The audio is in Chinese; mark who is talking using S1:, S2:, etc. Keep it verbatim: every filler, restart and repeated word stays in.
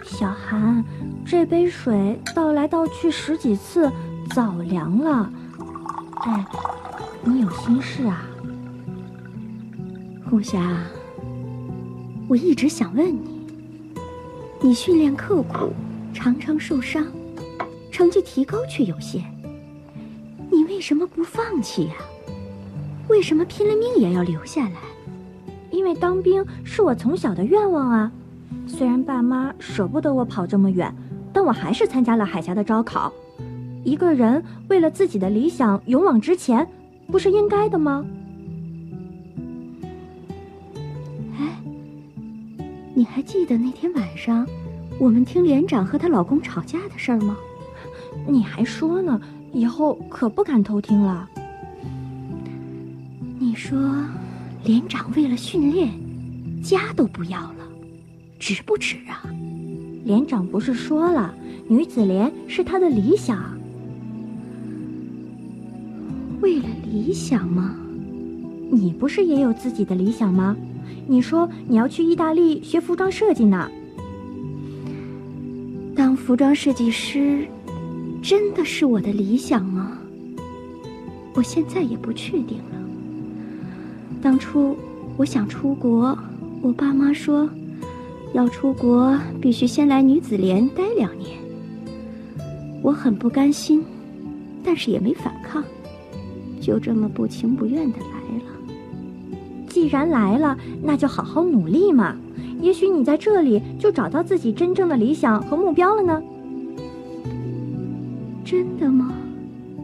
S1: 小韩，这杯水倒来倒去十几次，早凉了。哎，你有心事啊？
S2: 红霞，我一直想问你，你训练刻苦，常常受伤，成绩提高却有限，你为什么不放弃呀？为什么拼了命也要留下来？
S1: 因为当兵是我从小的愿望啊。虽然爸妈舍不得我跑这么远，但我还是参加了海峡的招考。一个人为了自己的理想勇往直前，不是应该的吗？
S2: 哎，你还记得那天晚上我们听连长和她老公吵架的事儿吗？
S1: 你还说呢，以后可不敢偷听了。
S2: 你说连长为了训练家都不要了，值不值啊？
S1: 连长不是说了，女子连是他的理想。
S2: 为了理想吗？
S1: 你不是也有自己的理想吗？你说你要去意大利学服装设计呢。
S2: 当服装设计师真的是我的理想吗？我现在也不确定了。当初我想出国，我爸妈说要出国必须先来女子连待两年。我很不甘心，但是也没反抗，就这么不情不愿地来了。
S1: 既然来了，那就好好努力嘛，也许你在这里就找到自己真正的理想和目标了呢。
S2: 真的吗？